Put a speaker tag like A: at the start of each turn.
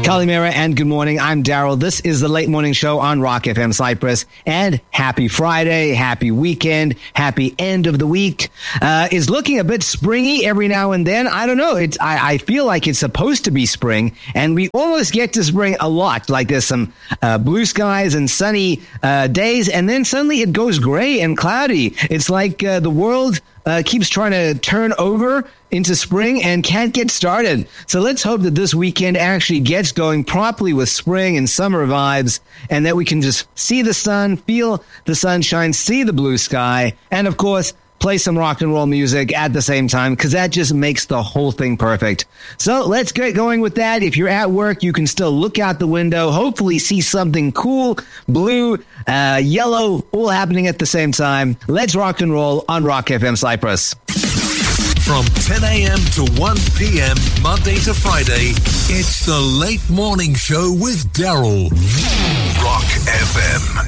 A: Kalimera and good morning. I'm Daryl. This is the Late Morning Show on Rock FM Cyprus. And happy Friday, happy weekend, happy end of the week. It's looking a bit springy every now and then. I don't know. I feel like it's supposed to be spring, and we almost get to spring a lot. Like there's some blue skies and sunny days, and then suddenly it goes gray and cloudy. It's like the world keeps trying to turn over into spring and can't get started. So let's hope that this weekend actually gets going properly with spring and summer vibes, and that we can just see the sun, feel the sunshine, see the blue sky, and of course, play some rock and roll music at the same time, because that just makes the whole thing perfect. So let's get going with that. If you're at work, you can still look out the window, hopefully see something cool, blue, yellow, all happening at the same time. Let's rock and roll on Rock FM Cyprus.
B: From 10 a.m. to 1 p.m. Monday to Friday, it's the Late Morning Show with Daryl. Rock FM.